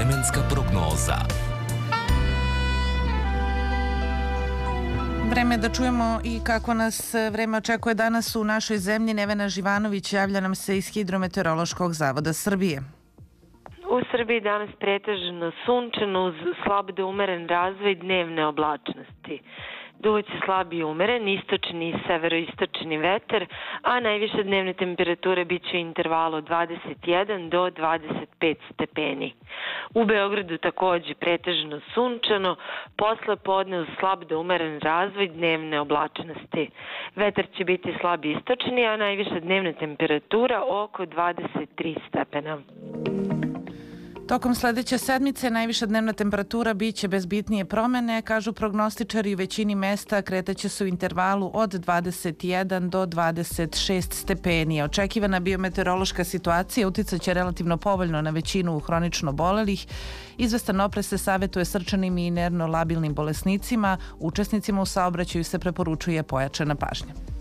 Vremenska prognoza. Vreme da čujemo i kako nas vreme očekuje danas u našoj zemlji. Nevena Živanović javlja nam se iz Hidrometeorološkog zavoda Srbije. U Srbiji danas pretežno sunčano uz slab do umeren razvoj dnevne oblačnosti. Duvaće slab i umeren, istočni i severoistočni vetar, a najviše dnevne temperature bit će u intervalu 21 do 25 stepeni. U Beogradu takođe pretežno sunčano, posle podne uz slab do umeren razvoj dnevne oblačnosti. Vetar će biti slab istočni, a najviša dnevna temperatura oko 23 stepena. Tokom sledeće sedmice najviša dnevna temperatura biće bez bitnije promene, kažu prognostičari. U većini mesta kretaće se u intervalu od 21 do 26 stepeni. Očekivana biometeorološka situacija uticaće relativno povoljno na većinu hronično obolelih. Izvestan oprez se savetuje srčanim i nervno labilnim bolesnicima. Učesnicima u saobraćaju se preporučuje pojačana pažnja.